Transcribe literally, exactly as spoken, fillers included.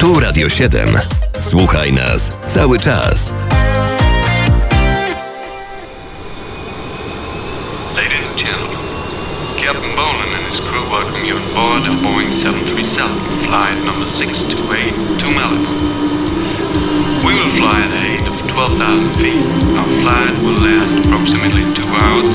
Tu Radio siedem. Słuchaj nas cały czas. Ladies and gentlemen, Captain Bolan and his crew welcome you on board a Boeing seven thirty-seven, flight number six two eight to Malibu. We will fly at a height of twelve thousand feet. Our flight will last approximately two hours